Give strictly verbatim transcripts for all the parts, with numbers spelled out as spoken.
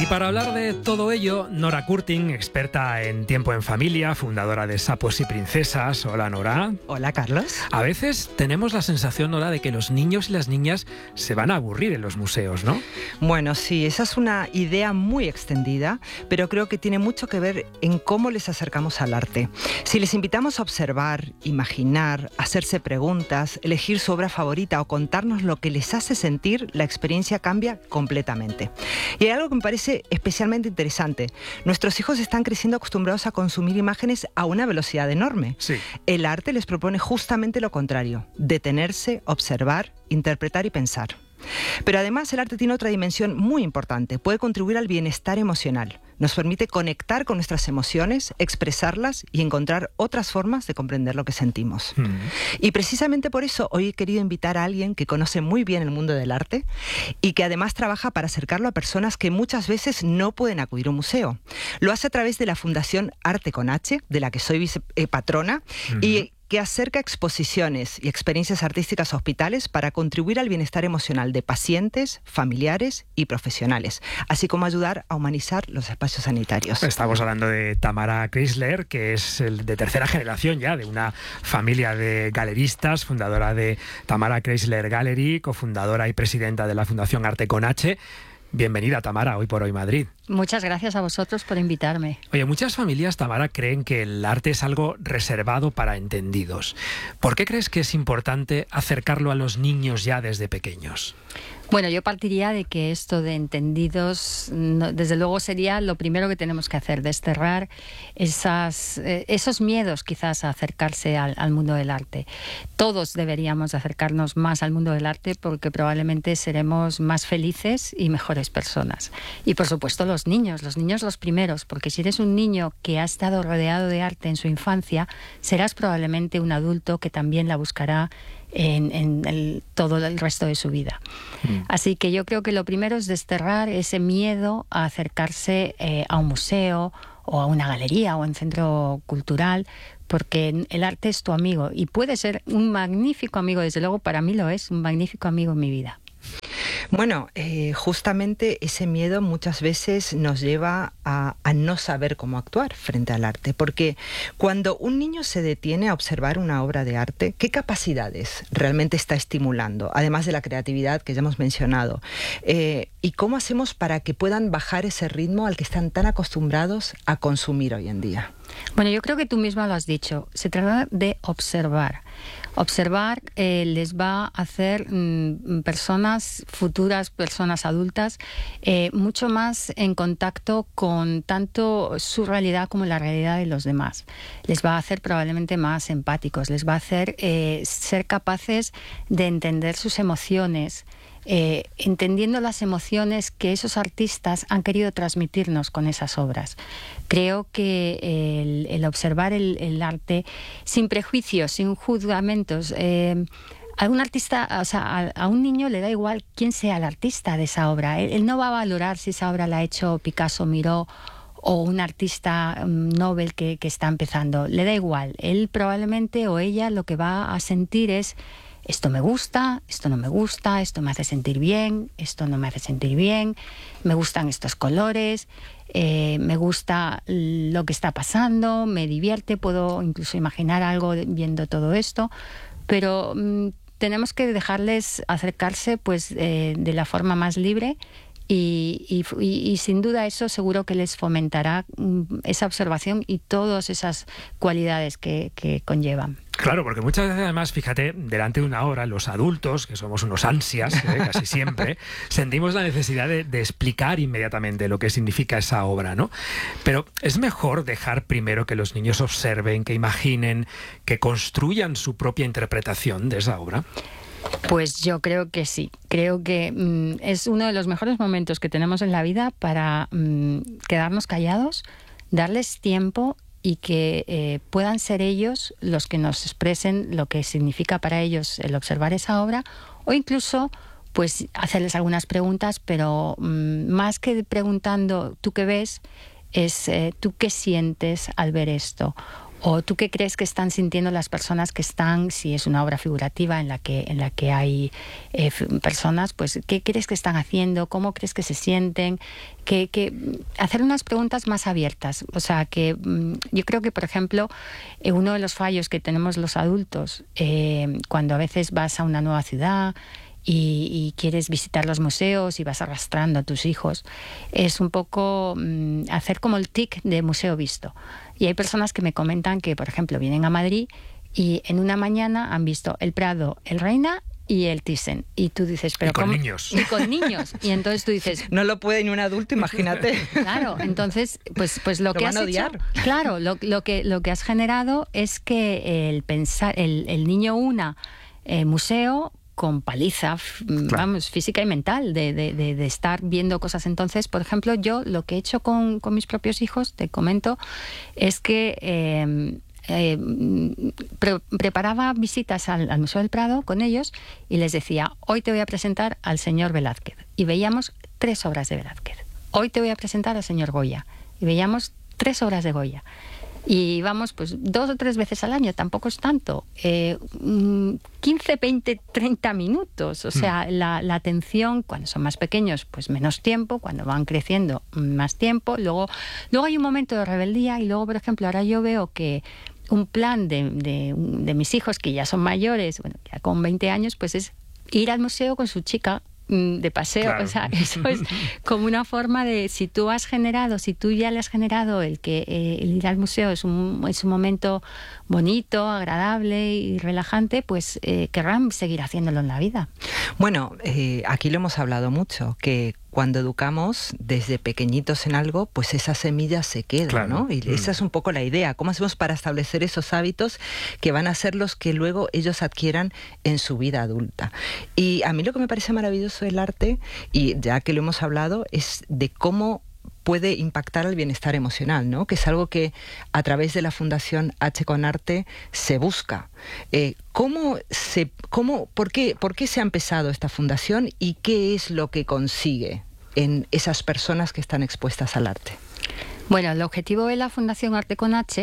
para hablar de todo ello, Nora Curtin, experta en tiempo en familia, fundadora de Sapos y Princesas. Hola, Nora. Hola, Carlos. A veces tenemos la sensación, Nora, de que los niños y las niñas se van a aburrir en los museos, ¿no? Bueno, sí, esa es una idea muy extendida, pero creo que tiene mucho que ver en cómo les acercamos al arte. Si les invitamos a observar, imaginar, hacerse preguntas, elegir su obra favorita o contarnos lo que les hace sentir, la experiencia cambia completamente. Y hay algo que me parece especialmente interesante. Nuestros hijos están creciendo acostumbrados a consumir imágenes a una velocidad enorme. Sí. El arte les propone justamente lo contrario: detenerse, observar, interpretar y pensar. Pero además el arte tiene otra dimensión muy importante. Puede contribuir al bienestar emocional. Nos permite conectar con nuestras emociones, expresarlas y encontrar otras formas de comprender lo que sentimos. Mm. Y precisamente por eso hoy he querido invitar a alguien que conoce muy bien el mundo del arte y que además trabaja para acercarlo a personas que muchas veces no pueden acudir a un museo. Lo hace a través de la Fundación Arte con H, de la que soy vicepatrona, mm. y que acerca exposiciones y experiencias artísticas a hospitales para contribuir al bienestar emocional de pacientes, familiares y profesionales, así como ayudar a humanizar los espacios sanitarios. Estamos hablando de Tamara Chrysler, que es el de tercera generación ya de una familia de galeristas, fundadora de Tamara Chrysler Gallery, cofundadora y presidenta de la Fundación Arte con H. Bienvenida, Tamara, Hoy por Hoy Madrid. Muchas gracias a vosotros por invitarme. Oye, muchas familias, Tamara, creen que el arte es algo reservado para entendidos. ¿Por qué crees que es importante acercarlo a los niños ya desde pequeños? Bueno, yo partiría de que esto de entendidos, no, desde luego sería lo primero que tenemos que hacer, desterrar esas, eh, esos miedos quizás a acercarse al, al mundo del arte. Todos deberíamos acercarnos más al mundo del arte porque probablemente seremos más felices y mejores personas. Y por supuesto los niños, los niños los primeros, porque si eres un niño que ha estado rodeado de arte en su infancia, serás probablemente un adulto que también la buscará en, en el, todo el resto de su vida. Mm. Así que yo creo que lo primero es desterrar ese miedo a acercarse eh, a un museo o a una galería o a un centro cultural, porque el arte es tu amigo y puede ser un magnífico amigo, desde luego para mí lo es, un magnífico amigo en mi vida. Bueno, eh, justamente ese miedo muchas veces nos lleva a, a no saber cómo actuar frente al arte, porque cuando un niño se detiene a observar una obra de arte, ¿qué capacidades realmente está estimulando? Además de la creatividad que ya hemos mencionado. Eh, ¿Y cómo hacemos para que puedan bajar ese ritmo al que están tan acostumbrados a consumir hoy en día? Bueno, yo creo que tú misma lo has dicho. Se trata de observar. Observar eh, les va a hacer mmm, personas futuras, personas adultas, eh, mucho más en contacto con tanto su realidad como la realidad de los demás. Les va a hacer probablemente más empáticos, les va a hacer eh, ser capaces de entender sus emociones, Eh, entendiendo las emociones que esos artistas han querido transmitirnos con esas obras. Creo que el, el observar el, el arte sin prejuicios, sin juzgamentos, eh, a un artista, o sea, a, a un niño le da igual quién sea el artista de esa obra. Él, él no va a valorar si esa obra la ha hecho Picasso, Miró o un artista um, Nobel que, que está empezando. Le da igual. Él probablemente o ella lo que va a sentir es: esto me gusta, esto no me gusta, esto me hace sentir bien, esto no me hace sentir bien, me gustan estos colores, eh, me gusta lo que está pasando, me divierte, puedo incluso imaginar algo viendo todo esto, pero mmm, tenemos que dejarles acercarse pues eh, de la forma más libre. Y, y, y, y sin duda eso seguro que les fomentará esa observación y todas esas cualidades que, que conllevan. Claro, porque muchas veces además, fíjate, delante de una obra, los adultos, que somos unos ansias, ¿eh? casi siempre, sentimos la necesidad de, de explicar inmediatamente lo que significa esa obra, ¿no? Pero es mejor dejar primero que los niños observen, que imaginen, que construyan su propia interpretación de esa obra. Pues yo creo que sí. Creo que mmm, es uno de los mejores momentos que tenemos en la vida para mmm, quedarnos callados, darles tiempo y que eh, puedan ser ellos los que nos expresen lo que significa para ellos el observar esa obra, o incluso pues hacerles algunas preguntas, pero mmm, más que preguntando ¿tú qué ves?, es eh, ¿tú qué sientes al ver esto? ¿O tú qué crees que están sintiendo las personas que están, si es una obra figurativa en la que, en la que hay eh, personas, pues qué crees que están haciendo? ¿Cómo crees que se sienten? Que, que hacer unas preguntas más abiertas. O sea, que mm, yo creo que, por ejemplo, eh, uno de los fallos que tenemos los adultos, eh, cuando a veces vas a una nueva ciudad y, y quieres visitar los museos y vas arrastrando a tus hijos, es un poco mm, hacer como el tic de museo visto. Y hay personas que me comentan que, por ejemplo, vienen a Madrid y en una mañana han visto el Prado, el Reina y el Thyssen. Y tú dices, pero y con ¿cómo? niños. Y con niños. Y entonces tú dices... No lo puede ni un adulto, imagínate. Claro, entonces, pues, pues lo, lo que van has a odiar. hecho... Claro, lo, lo, que, lo que has generado es que el, pensar, el, el niño una eh, museo... con paliza, claro. vamos, física y mental, de, de, de, de estar viendo cosas. Entonces, por ejemplo, yo lo que he hecho con, con mis propios hijos, te comento, es que eh, eh, pre preparaba visitas al, al Museo del Prado con ellos y les decía, hoy te voy a presentar al señor Velázquez. Y veíamos tres obras de Velázquez. Hoy te voy a presentar al señor Goya. Y veíamos tres obras de Goya. Y vamos, pues dos o tres veces al año, tampoco es tanto. Eh, quince, veinte, treinta minutos. O sea, mm. la, la atención, cuando son más pequeños, pues menos tiempo. Cuando van creciendo, más tiempo. Luego, luego hay un momento de rebeldía y luego, por ejemplo, ahora yo veo que un plan de, de, de mis hijos, que ya son mayores, bueno, ya con veinte años, pues es ir al museo con su chica de paseo, claro. O sea, eso es como una forma de, si tú has generado, si tú ya le has generado el que eh, el ir al museo es un, es un momento bonito, agradable y relajante, pues eh, querrán seguir haciéndolo en la vida. Bueno, eh, aquí lo hemos hablado mucho, que cuando educamos desde pequeñitos en algo, pues esa semilla se queda, claro. ¿no? Y mm. esa es un poco la idea. ¿Cómo hacemos para establecer esos hábitos que van a ser los que luego ellos adquieran en su vida adulta? Y a mí lo que me parece maravilloso del arte, y ya que lo hemos hablado, es de cómo puede impactar al bienestar emocional, ¿no? Que es algo que a través de la Fundación H con Arte se busca. Eh, ¿cómo se, cómo, por qué, por qué se ha empezado esta fundación y qué es lo que consigue en esas personas que están expuestas al arte? Bueno, el objetivo de la Fundación Arte con H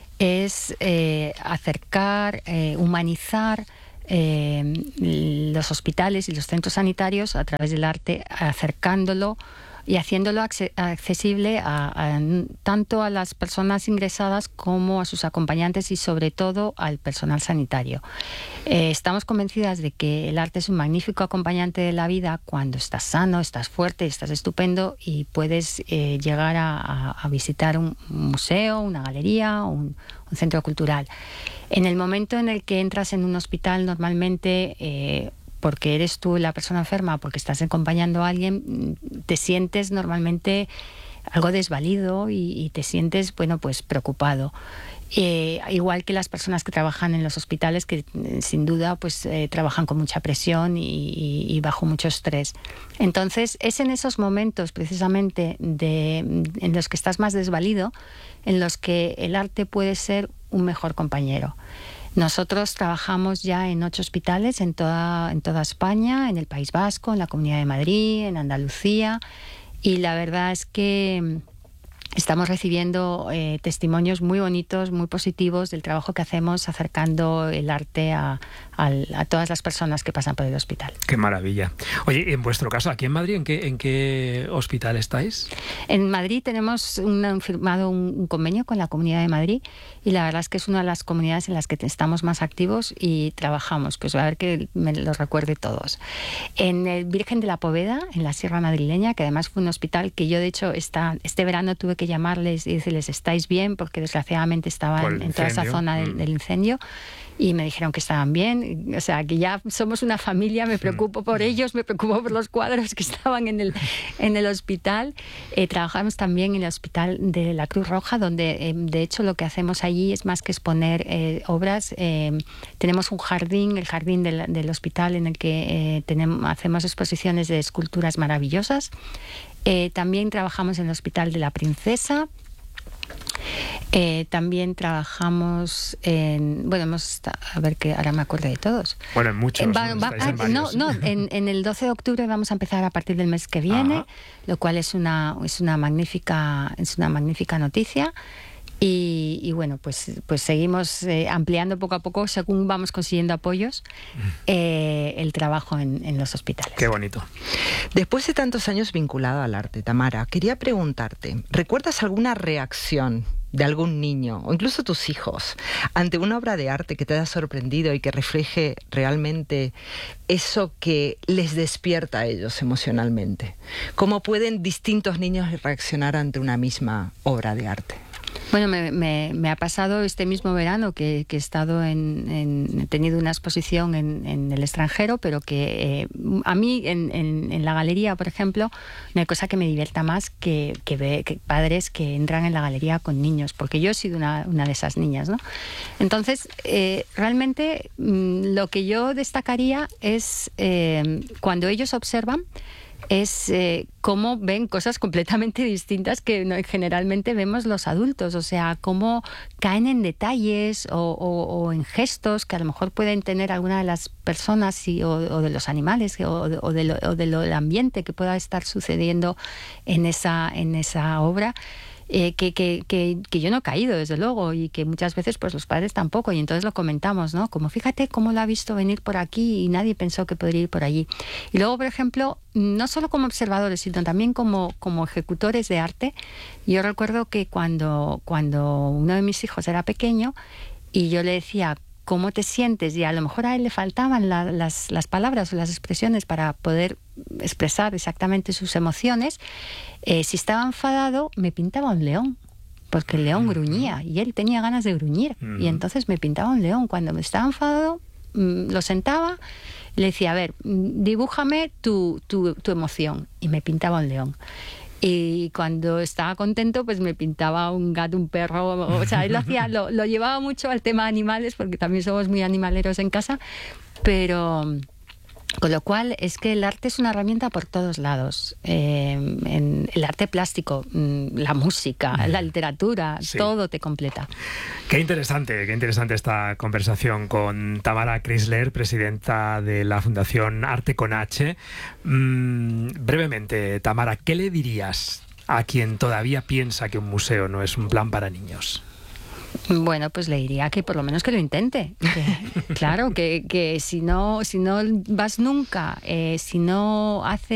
es eh, acercar, eh, humanizar eh, los hospitales y los centros sanitarios a través del arte, acercándolo y haciéndolo accesible a, a, tanto a las personas ingresadas como a sus acompañantes y sobre todo al personal sanitario. Eh, estamos convencidas de que el arte es un magnífico acompañante de la vida cuando estás sano, estás fuerte, estás estupendo y puedes eh, llegar a, a, a visitar un museo, una galería, un, un centro cultural. En el momento en el que entras en un hospital, normalmente eh, porque eres tú la persona enferma, porque estás acompañando a alguien, te sientes normalmente algo desvalido y, y te sientes, bueno, pues preocupado. Eh, igual que las personas que trabajan en los hospitales, que eh, sin duda pues eh, trabajan con mucha presión y, y, y bajo mucho estrés. Entonces es en esos momentos precisamente de, en los que estás más desvalido, en los que el arte puede ser un mejor compañero. Nosotros trabajamos ya en ocho hospitales en toda, en toda España, en el País Vasco, en la Comunidad de Madrid, en Andalucía, y la verdad es que estamos recibiendo eh, testimonios muy bonitos, muy positivos del trabajo que hacemos acercando el arte a, a, a todas las personas que pasan por el hospital. ¡Qué maravilla! Oye, en vuestro caso, aquí en Madrid, ¿en qué, en qué hospital estáis? En Madrid tenemos un, firmado un, un convenio con la Comunidad de Madrid y la verdad es que es una de las comunidades en las que estamos más activos y trabajamos. Pues a ver que me los recuerde todos. En el Virgen de la Poveda, en la Sierra Madrileña, que además fue un hospital que yo de hecho esta, este verano tuve que llamarles y decirles estáis bien, porque desgraciadamente estaban en toda esa zona del, del incendio y me dijeron que estaban bien, o sea que ya somos una familia, me preocupo por ellos, me preocupo por los cuadros que estaban en el, en el hospital. Eh, trabajamos también en el hospital de la Cruz Roja, donde eh, de hecho lo que hacemos allí es más que exponer eh, obras, eh, tenemos un jardín, el jardín del, del hospital en el que eh, tenemos, hacemos exposiciones de esculturas maravillosas. Eh, también trabajamos en el Hospital de la Princesa. Eh, también trabajamos en, bueno, hemos, a ver que ahora me acuerdo de todos. Bueno, en muchos. En, va, va, ah, en no, no, en, en el doce de octubre vamos a empezar a partir del mes que viene, ajá, lo cual es una, es una magnífica, es una magnífica noticia. Y, y bueno, pues, pues seguimos eh, ampliando poco a poco, según vamos consiguiendo apoyos, eh, el trabajo en, en los hospitales. Qué bonito. Después de tantos años vinculado al arte, Tamara, quería preguntarte, ¿recuerdas alguna reacción de algún niño, o incluso tus hijos, ante una obra de arte que te haya sorprendido y que refleje realmente eso que les despierta a ellos emocionalmente? ¿Cómo pueden distintos niños reaccionar ante una misma obra de arte? Bueno, me, me, me ha pasado este mismo verano que, que he estado en, en he tenido una exposición en, en el extranjero, pero que eh, a mí en, en, en la galería, por ejemplo, no hay cosa que me divierta más que, que, ve, que padres que entran en la galería con niños, porque yo he sido una, una de esas niñas, ¿no? Entonces, eh, realmente mmm, lo que yo destacaría es eh, cuando ellos observan es eh, cómo ven cosas completamente distintas que no, generalmente vemos los adultos, o sea, cómo caen en detalles o, o, o en gestos que a lo mejor pueden tener alguna de las personas y, o, o de los animales o, o, de lo, o de lo del ambiente que pueda estar sucediendo en esa, en esa obra. Eh, que, que, que, que yo no he caído, desde luego, y que muchas veces pues los padres tampoco, y entonces lo comentamos, ¿no? Como fíjate cómo lo ha visto venir por aquí y nadie pensó que podría ir por allí. Y luego, por ejemplo, no solo como observadores, sino también como, como ejecutores de arte. Yo recuerdo que cuando, cuando uno de mis hijos era pequeño y yo le decía cómo te sientes, y a lo mejor a él le faltaban la, las, las palabras o las expresiones para poder expresar exactamente sus emociones, eh, si estaba enfadado me pintaba un león, porque el león gruñía y él tenía ganas de gruñir, mm. y entonces me pintaba un león. Cuando me estaba enfadado mmm, lo sentaba, le decía, a ver, dibújame tu, tu, tu emoción, y me pintaba un león. Y cuando estaba contento, pues me pintaba un gato, un perro, o sea, él lo hacía, lo, lo llevaba mucho al tema de animales, porque también somos muy animaleros en casa, pero con lo cual es que el arte es una herramienta por todos lados. Eh, en el arte plástico, la música, la literatura, sí. Todo te completa. Qué interesante, qué interesante esta conversación con Tamara Chrysler, presidenta de la Fundación Arte con H. Mm, brevemente, Tamara, ¿qué le dirías a quien todavía piensa que un museo no es un plan para niños? Bueno, pues le diría que por lo menos que lo intente. Que, claro, que, que si no, si no vas nunca, eh, si no haces